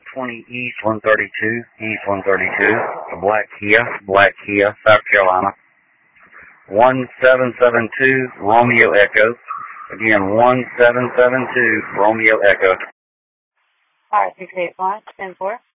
20 East 132, East 132, a black Kia, South Carolina. 1772 Romeo Echo. Again, 1772 Romeo Echo. Alright, 681, 10-4.